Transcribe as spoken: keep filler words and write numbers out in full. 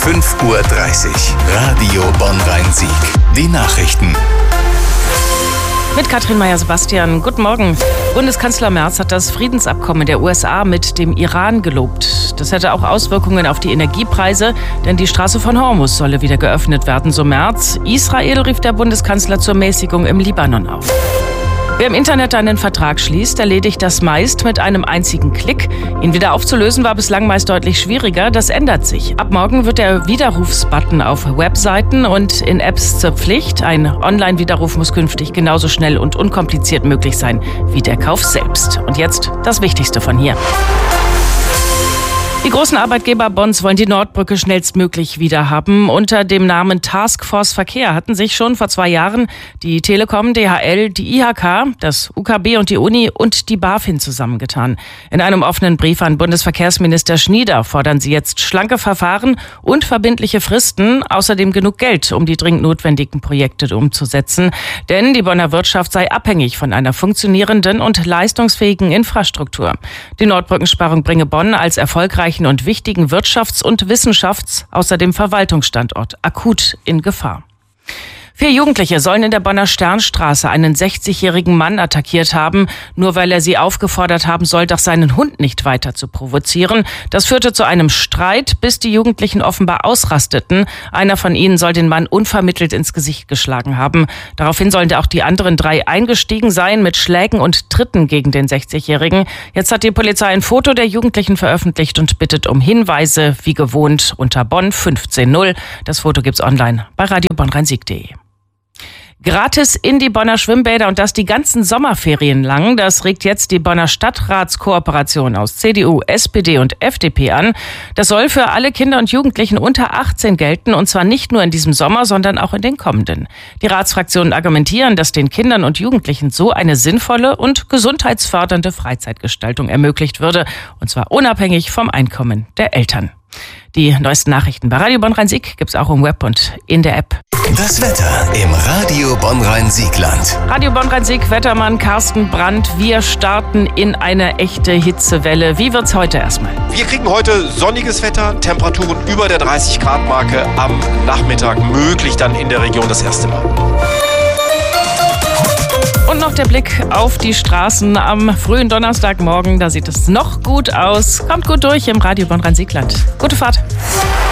fünf Uhr dreißig. Radio Bonn-Rhein-Sieg. Die Nachrichten. Mit Katrin Meyer-Sebastian. Guten Morgen. Bundeskanzler Merz hat das Friedensabkommen der U S A mit dem Iran gelobt. Das hätte auch Auswirkungen auf die Energiepreise, denn die Straße von Hormuz solle wieder geöffnet werden, so Merz. Israel rief der Bundeskanzler zur Mäßigung im Libanon auf. Wer im Internet einen Vertrag schließt, erledigt das meist mit einem einzigen Klick. Ihn wieder aufzulösen war bislang meist deutlich schwieriger. Das ändert sich. Ab morgen wird der Widerrufsbutton auf Webseiten und in Apps zur Pflicht. Ein Online-Widerruf muss künftig genauso schnell und unkompliziert möglich sein wie der Kauf selbst. Und jetzt das Wichtigste von hier. Die großen Arbeitgeberbonds wollen die Nordbrücke schnellstmöglich wieder haben. Unter dem Namen Taskforce Verkehr hatten sich schon vor zwei Jahren die Telekom, D H L, die I H K, das U K B und die Uni und die BaFin zusammengetan. In einem offenen Brief an Bundesverkehrsminister Schnieder fordern sie jetzt schlanke Verfahren und verbindliche Fristen, außerdem genug Geld, um die dringend notwendigen Projekte umzusetzen. Denn die Bonner Wirtschaft sei abhängig von einer funktionierenden und leistungsfähigen Infrastruktur. Die Nordbrückensparrung bringe Bonn als erfolgreich und wichtigen Wirtschafts- und Wissenschafts-, außerdem Verwaltungsstandort, akut in Gefahr. Vier Jugendliche sollen in der Bonner Sternstraße einen sechzigjährigen Mann attackiert haben, nur weil er sie aufgefordert haben soll, doch seinen Hund nicht weiter zu provozieren. Das führte zu einem Streit, bis die Jugendlichen offenbar ausrasteten. Einer von ihnen soll den Mann unvermittelt ins Gesicht geschlagen haben. Daraufhin sollen auch die anderen drei eingestiegen sein mit Schlägen und Tritten gegen den sechzigjährigen. Jetzt hat die Polizei ein Foto der Jugendlichen veröffentlicht und bittet um Hinweise, wie gewohnt, unter Bonn fünfzehn null. Das Foto gibt's online bei radio bonn rhein sieg punkt de. Gratis in die Bonner Schwimmbäder und das die ganzen Sommerferien lang. Das regt jetzt die Bonner Stadtratskooperation aus C D U, S P D und F D P an. Das soll für alle Kinder und Jugendlichen unter achtzehn gelten und zwar nicht nur in diesem Sommer, sondern auch in den kommenden. Die Ratsfraktionen argumentieren, dass den Kindern und Jugendlichen so eine sinnvolle und gesundheitsfördernde Freizeitgestaltung ermöglicht würde und zwar unabhängig vom Einkommen der Eltern. Die neuesten Nachrichten bei Radio Bonn-Rhein-Sieg gibt's auch im Web und in der App. Das Wetter im Radio Bonn-Rhein-Siegland. Radio Bonn-Rhein-Sieg, Wettermann Carsten Brandt. Wir starten in eine echte Hitzewelle. Wie wird's heute erstmal? Wir kriegen heute sonniges Wetter, Temperaturen über der dreißig Grad Marke am Nachmittag, möglich dann in der Region das erste Mal. Und noch der Blick auf die Straßen am frühen Donnerstagmorgen. Da sieht es noch gut aus. Kommt gut durch im Radio Bonn-Rhein-Siegland. Gute Fahrt.